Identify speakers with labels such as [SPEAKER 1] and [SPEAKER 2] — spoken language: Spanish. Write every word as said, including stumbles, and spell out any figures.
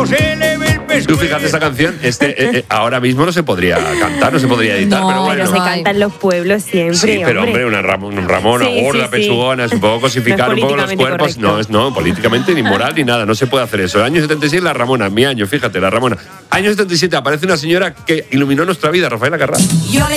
[SPEAKER 1] se le ve el pescuezo.
[SPEAKER 2] Tú fíjate, esa canción este, eh, eh, ahora mismo no se podría cantar, no se podría editar,
[SPEAKER 3] No,
[SPEAKER 2] pero bueno.
[SPEAKER 4] Pero se canta en los pueblos siempre,
[SPEAKER 2] Sí, pero hombre,
[SPEAKER 4] hombre.
[SPEAKER 2] una, ram una Ramona
[SPEAKER 4] Sí,
[SPEAKER 2] gorda,
[SPEAKER 4] sí, sí.
[SPEAKER 2] pechugona, es un poco cosificar
[SPEAKER 4] No es
[SPEAKER 2] un poco los
[SPEAKER 4] políticamente
[SPEAKER 2] cuerpos.
[SPEAKER 4] correcto.
[SPEAKER 2] No, es no, políticamente ni moral ni nada, no se puede hacer eso. El año setenta y seis, la Ramona, mi año, fíjate, la Ramona. Año setenta y siete aparece una señora que iluminó nuestra vida, Rafaela Carrà.
[SPEAKER 5] Yo le